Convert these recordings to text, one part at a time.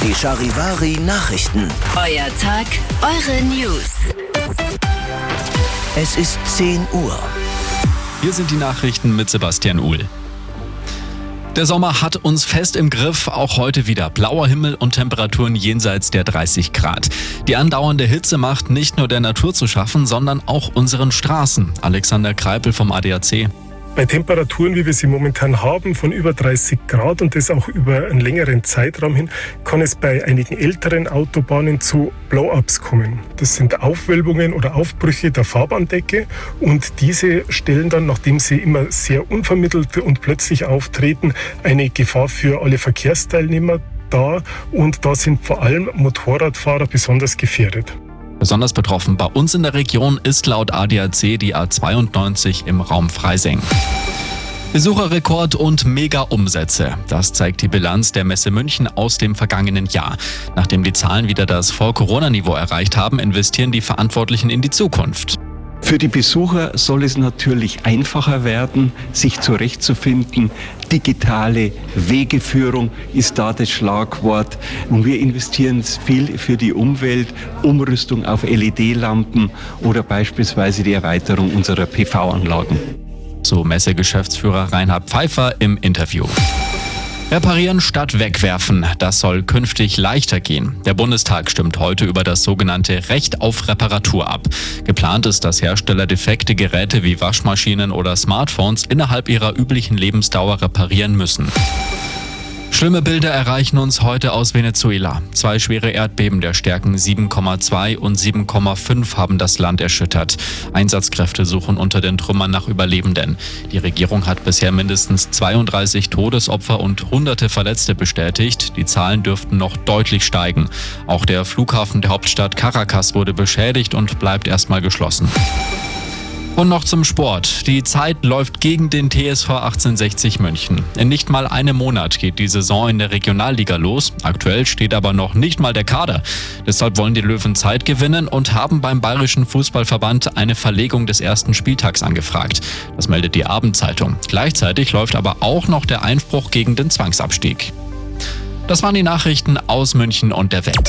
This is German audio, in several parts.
Die Charivari Nachrichten. Euer Tag, eure News. Es ist 10 Uhr. Hier sind die Nachrichten mit Sebastian Uhl. Der Sommer hat uns fest im Griff, auch heute wieder. Blauer Himmel und Temperaturen jenseits der 30 Grad. Die andauernde Hitze macht nicht nur der Natur zu schaffen, sondern auch unseren Straßen. Alexander Kreipel vom ADAC. Bei Temperaturen, wie wir sie momentan haben, von über 30 Grad und das auch über einen längeren Zeitraum hin, kann es bei einigen älteren Autobahnen zu Blow-ups kommen. Das sind Aufwölbungen oder Aufbrüche der Fahrbahndecke und diese stellen dann, nachdem sie immer sehr unvermittelt und plötzlich auftreten, eine Gefahr für alle Verkehrsteilnehmer dar und da sind vor allem Motorradfahrer besonders gefährdet. Besonders betroffen bei uns in der Region ist laut ADAC die A92 im Raum Freising. Besucherrekord und Mega-Umsätze. Das zeigt die Bilanz der Messe München aus dem vergangenen Jahr. Nachdem die Zahlen wieder das Vor-Corona-Niveau erreicht haben, investieren die Verantwortlichen in die Zukunft. Für die Besucher soll es natürlich einfacher werden, sich zurechtzufinden. Digitale Wegeführung ist da das Schlagwort. Und wir investieren viel für die Umwelt, Umrüstung auf LED-Lampen oder beispielsweise die Erweiterung unserer PV-Anlagen. So Messegeschäftsführer Reinhard Pfeiffer im Interview. Reparieren statt wegwerfen, das soll künftig leichter gehen. Der Bundestag stimmt heute über das sogenannte Recht auf Reparatur ab. Geplant ist, dass Hersteller defekte Geräte wie Waschmaschinen oder Smartphones innerhalb ihrer üblichen Lebensdauer reparieren müssen. Schlimme Bilder erreichen uns heute aus Venezuela. 2 schwere Erdbeben der Stärken 7,2 und 7,5 haben das Land erschüttert. Einsatzkräfte suchen unter den Trümmern nach Überlebenden. Die Regierung hat bisher mindestens 32 Todesopfer und Hunderte Verletzte bestätigt. Die Zahlen dürften noch deutlich steigen. Auch der Flughafen der Hauptstadt Caracas wurde beschädigt und bleibt erstmal geschlossen. Und noch zum Sport. Die Zeit läuft gegen den TSV 1860 München. In nicht mal einem Monat geht die Saison in der Regionalliga los. Aktuell steht aber noch nicht mal der Kader. Deshalb wollen die Löwen Zeit gewinnen und haben beim Bayerischen Fußballverband eine Verlegung des ersten Spieltags angefragt. Das meldet die Abendzeitung. Gleichzeitig läuft aber auch noch der Einspruch gegen den Zwangsabstieg. Das waren die Nachrichten aus München und der Welt.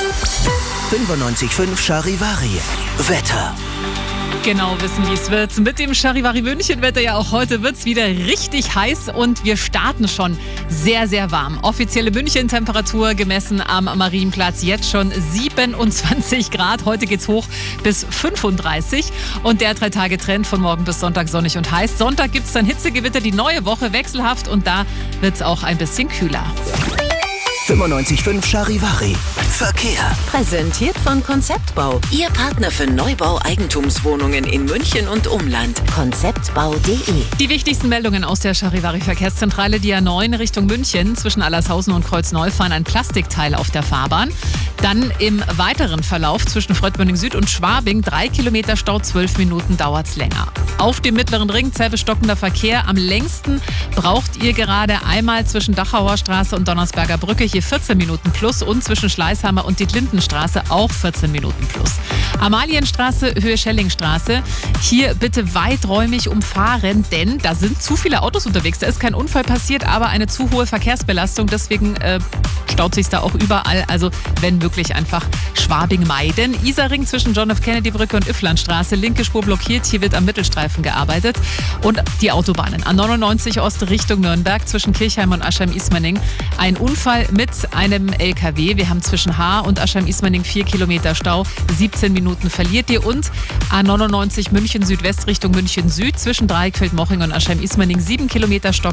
95.5 Charivari. Wetter. Genau wissen, wie es wird. Mit dem Charivari München-Wetter ja auch heute wird es wieder richtig heiß und wir starten schon sehr, sehr warm. Offizielle München-Temperatur gemessen am Marienplatz jetzt schon 27 Grad. Heute geht's hoch bis 35 und der 3-Tage-Trend von morgen bis Sonntag sonnig und heiß. Sonntag gibt's dann Hitzegewitter, die neue Woche wechselhaft und da wird's auch ein bisschen kühler. 95.5 Charivari. Verkehr. Präsentiert von Konzeptbau. Ihr Partner für Neubau Eigentumswohnungen in München und Umland. Konzeptbau.de. Die wichtigsten Meldungen aus der Charivari Verkehrszentrale. Die A9 Richtung München zwischen Allershausen und Kreuzneu fahren ein Plastikteil auf der Fahrbahn. Dann im weiteren Verlauf zwischen Fröttmünding Süd und Schwabing 3 Kilometer Stau, 12 Minuten dauert's länger. Auf dem mittleren Ring zäh stockender Verkehr. Am längsten braucht ihr gerade einmal zwischen Dachauer Straße und Donnersberger Brücke, hier 14 Minuten plus und zwischen Schleißhammer und Dietlindenstraße auch 14 Minuten plus. Amalienstraße, Höhe Schellingstraße, hier bitte weiträumig umfahren, denn da sind zu viele Autos unterwegs. Da ist kein Unfall passiert, aber eine zu hohe Verkehrsbelastung, deswegen staut sich da auch überall. Also wenn wirklich einfach Schwabing meiden. Isarring zwischen John F. Kennedy Brücke und Ifflandstraße, linke Spur blockiert, hier wird am Mittelstreifen gearbeitet. Und die Autobahnen. A99 Ost Richtung Nürnberg zwischen Kirchheim und Aschheim-Ismaning. Ein Unfall mit einem LKW. Wir haben zwischen Haar und Aschheim-Ismaning 4 Kilometer Stau, 17 Minuten verliert ihr. Und A99 München Südwest Richtung München Süd zwischen Dreickfeld-Moching und Aschheim-Ismaning 7 Kilometer Stau.